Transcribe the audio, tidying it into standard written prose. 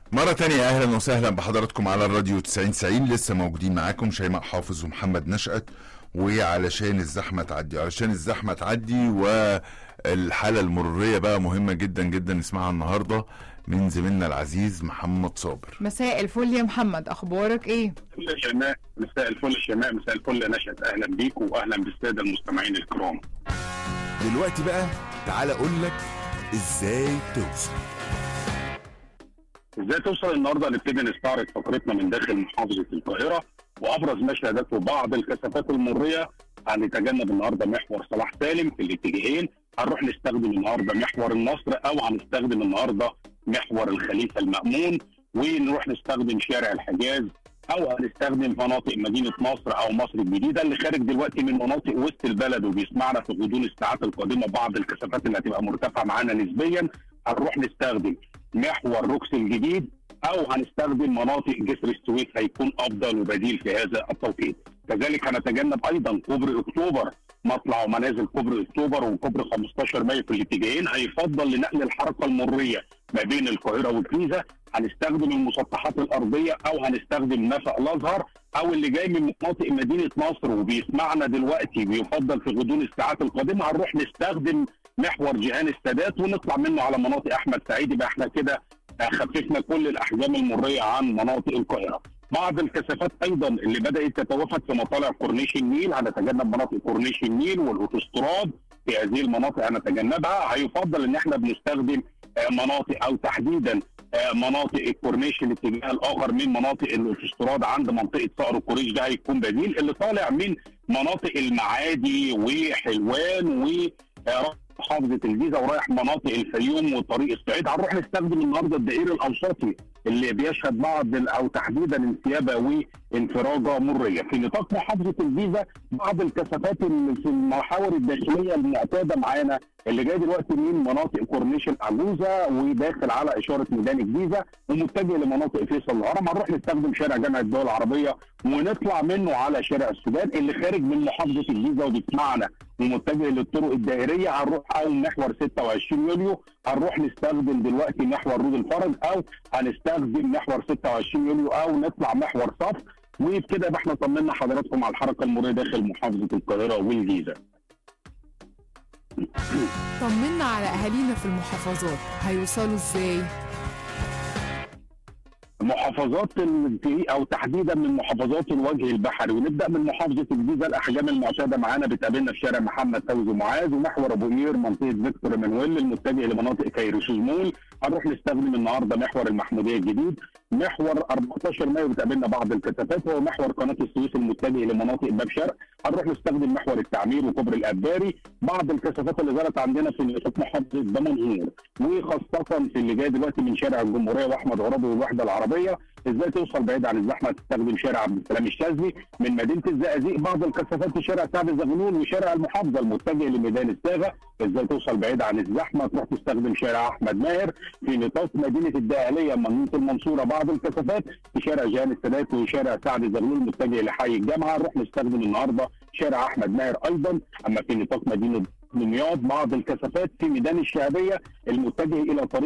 مرة تانية أهلا وسهلا بحضراتكم على الراديو 90 لسه موجودين معاكم شيماء حافظ ومحمد نشأت. وعلشان الزحمة تعدي والحالة المرورية بقى مهمة جدا جدا نسمعها النهاردة من زميلنا العزيز محمد صابر. مساء الفل يا محمد، اخبارك ايه؟ شيماء مساء الفل شيماء، مساء الفل نشأت، اهلا بيكم واهلا بالساده المستمعين الكرام. دلوقتي بقى تعالى اقول لك ازاي توصل. ازاي توصل النهارده؟ نبتدي نستعرض فقرتنا من داخل محافظه القاهره وابرز ما شهدته بعض الكثافات المريه. هنتجنب النهارده محور صلاح سالم في الاتجاهين، هنروح نستخدم النهارده محور النصر او هنستخدم النهارده محور الخليفه المأمون، ونروح نستخدم شارع الحجاز او هنستخدم مناطق مدينه نصر او مصر الجديده. اللي خارج دلوقتي من مناطق وسط البلد وبيسمعنا في غضون الساعات القادمه بعض الكثافات اللي هتبقى مرتفعه معانا نسبيا، هنروح نستخدم محور روكس الجديد او هنستخدم مناطق جسر السويس، هيكون افضل وبديل في هذا التوقيت. كذلك هنتجنب ايضا كوبري اكتوبر، مطلع ومنازل كوبري اكتوبر وكوبري 15 مايو في الاتجاهين، هيفضل لنقل الحركه المريه ما بين القاهره والجيزه. هنستخدم المسطحات الارضيه او هنستخدم نفق الازهر، او اللي جاي من مناطق مدينه نصر وبيسمعنا دلوقتي بيفضل في غضون الساعات القادمه هنروح نستخدم محور جيهان السادات ونطلع منه على مناطق احمد سعيد. يبقى احنا كده خففنا كل الاحجام المريه عن مناطق القاهره. بعض الكثافات ايضا اللي بدات تتوافد في مطالع كورنيش النيل، هنتجنب مناطق كورنيش النيل والاوتوستراد، في هذه المناطق هنتجنبها. هيفضل ان احنا بنستخدم مناطق او تحديدا مناطق الكورنيش الاتجاه الاخر من مناطق الاوتوستراد عند منطقه صقر الكورنيش، ده هيكون بديل. اللي طالع من مناطق المعادي وحلوان محافظه الجيزه ورايح مناطق الفيوم وطريق الصعيد، هنروح نستخدم النهارده الدائري الاوسطي اللي بيشهد بعض او تحديدا انسيابه وانفراجه مريه. في نطاق محافظه الجيزه بعض الكثافات اللي في المحاور الداخليه المعتاده معانا اللي جاي دلوقتي من مناطق كورنيش العجوزه وداخل على اشاره ميدان الجيزه ومتجه لمناطق فيصل الهرم، هنروح نستخدم شارع جامعه الدول العربيه ونطلع منه على شارع السودان. اللي خارج من محافظه الجيزه وبيسمعنا ومتجه للطرق الدائريه هنروح او محور 26 يوليو، هنروح نستخدم دلوقتي محور رود الفرج او هنستخدم محور 26 يوليو او نطلع محور صف. وبكده يبقى احنا طمنا حضراتكم على الحركه المروريه داخل محافظه القاهره والجيزه. طمنا على اهالينا في المحافظات، هيوصلوا ازاي؟ محافظات او تحديدا من محافظات الوجه البحري، ونبدا من محافظه الجيزه. الاحجام المعتاده معانا بتقابلنا في شارع محمد فوزي معاذ ومحور ابو قير منطقه فيكتور امانويل المتجه لمناطق كايروسوس مول، هنروح نستخدم النهارده محور المحموديه الجديد. محور 14 مايو بتقابلنا بعض الكثافات وهو محور قناه السويس المتجه لمناطق باب شرق، هنروح نستخدم محور التعمير وكوبري الاباري. بعض الكثافات اللي ظهرت عندنا في نطاق محافظه دمنهور وخاصه في اللي جاي دلوقتي من شارع الجمهوريه واحمد عرابي والوحده العربيه. ازاي توصل بعيد عن الزحمه؟ تستخدم شارع عبد السلام الشاذلي من مدينه الزقازيق. بعض الكثافات في شارع سعد زغلول وشارع المحافظه المتجه لميدان الساغه. ازاي توصل بعيد عن الزحمه؟ تروح تستخدم شارع احمد ماهر في نطاق مدينه الدقهليه مدينه المنصوره. بعض الكثافات في شارع جهان السادات وشارع سعد زغلول متجه لحي الجامعه، نروح نستخدم النهارده شارع احمد ماهر ايضا. اما في نطاق مدينه دمياط بعض الكثافات في ميدان الشهاديه المتجه الى طريق